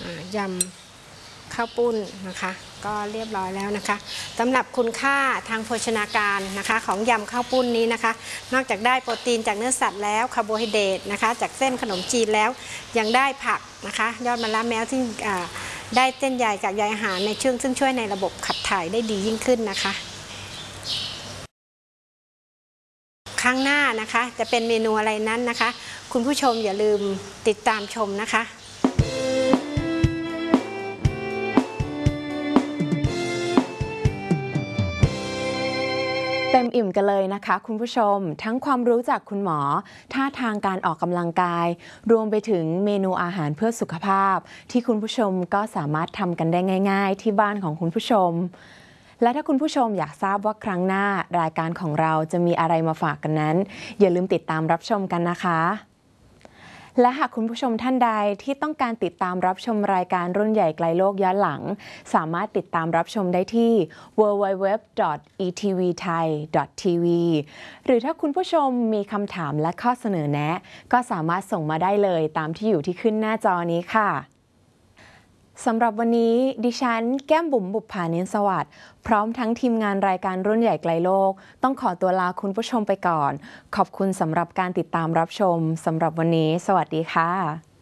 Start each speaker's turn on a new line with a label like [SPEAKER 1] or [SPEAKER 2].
[SPEAKER 1] ยำข้าวปุ้นนะคะก็เรียบร้อยแล้วนะคะสำหรับคุณค่าทางโภชนาการนะคะของยำข้าวปุ้นนี้นะคะนอกจากได้โปรตีนจากเนื้อสัตว์แล้วคาร์โบไฮเดรตนะคะจากเส้นขนมจีนแล้วยังได้ผักนะคะยอดมะระแม้วที่ได้เส้นใยจากใยอาหารในซึ่งช่วยในระบบขับถ่ายได้ดียิ่งขึ้นนะคะครั้งหน้านะคะจะเป็นเมนูอะไรนั้นนะคะคุณผู้ชมอย่าลืมติดตามชมนะคะ
[SPEAKER 2] เต็มอิ่มกันเลยนะคะคุณผู้ชมทั้งความรู้จากคุณหมอท่าทางการออกกำลังกายรวมไปถึงเมนูอาหารเพื่อสุขภาพที่คุณผู้ชมก็สามารถทำกันได้ง่ายๆที่บ้านของคุณผู้ชมและถ้าคุณผู้ชมอยากทราบว่าครั้งหน้ารายการของเราจะมีอะไรมาฝากกันนั้นอย่าลืมติดตามรับชมกันนะคะและหากคุณผู้ชมท่านใดที่ต้องการติดตามรับชมรายการรุ่นใหญ่ไกลโลกย้อนหลังสามารถติดตามรับชมได้ที่ www.etvthai.tv หรือถ้าคุณผู้ชมมีคำถามและข้อเสนอแนะก็สามารถส่งมาได้เลยตามที่อยู่ที่ขึ้นหน้าจอนี้ค่ะสำหรับวันนี้ดิฉันแก้มบุ๋มบุปผาเนียนสวัสดิ์พร้อมทั้งทีมงานรายการรุ่นใหญ่ไกลโลกต้องขอตัวลาคุณผู้ชมไปก่อนขอบคุณสำหรับการติดตามรับชมสำหรับวันนี้สวัสดีค่ะ